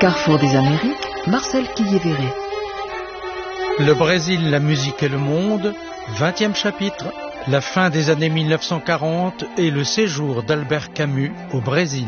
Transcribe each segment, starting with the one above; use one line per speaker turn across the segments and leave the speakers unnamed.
Carrefour des Amériques, Marcel Quillier-Verret.
Le Brésil, la musique et le monde, 20e chapitre, la fin des années 1940 et le séjour d'Albert Camus au Brésil.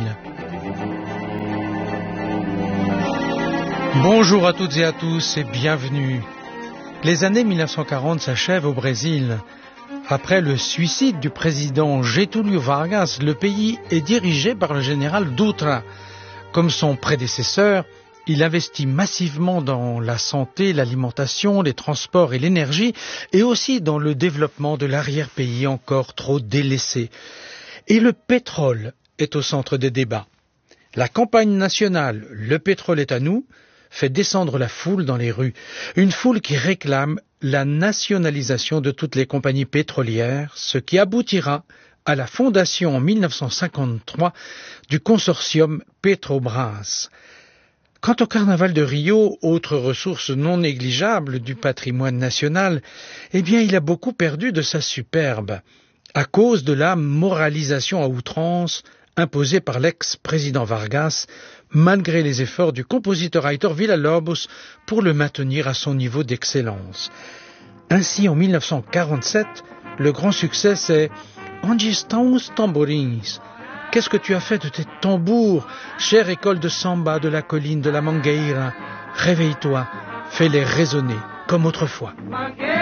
Bonjour à toutes et à tous et bienvenue. Les années 1940 s'achèvent au Brésil. Après le suicide du président Getúlio Vargas, le pays est dirigé par le général Dutra. Comme son prédécesseur, il investit massivement dans la santé, l'alimentation, les transports et l'énergie, et aussi dans le développement de l'arrière-pays encore trop délaissé. Et le pétrole est au centre des débats. La campagne nationale « Le pétrole est à nous » fait descendre la foule dans les rues, une foule qui réclame la nationalisation de toutes les compagnies pétrolières, ce qui aboutira à la fondation en 1953 du consortium Petrobras. Quant au carnaval de Rio, autre ressource non négligeable du patrimoine national, eh bien il a beaucoup perdu de sa superbe, à cause de la moralisation à outrance imposée par l'ex-président Vargas, malgré les efforts du compositeur Heitor Villa-Lobos pour le maintenir à son niveau d'excellence. Ainsi, en 1947, le grand succès c'est « Onde estão os tamborins ?» Qu'est-ce que tu as fait de tes tambours, chère école de samba de la colline de la Mangueira? Réveille-toi, fais-les résonner comme autrefois.